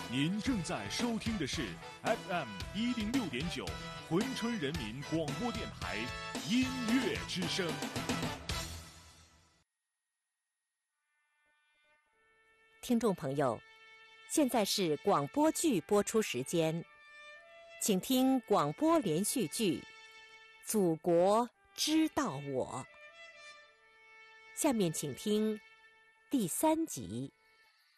您正在收听的是 FM106.9珲春人民广播电台音乐之声。 听众朋友，现在是广播剧播出时间，请听广播连续剧《祖国知道我》。下面请听第3集。